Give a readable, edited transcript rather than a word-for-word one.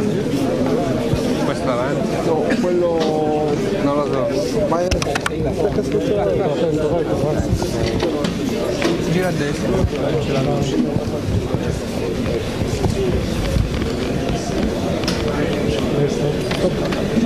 Questo davanti? No, quello... Non lo so. Vai... Gira a destra. C'è la luce. Questo?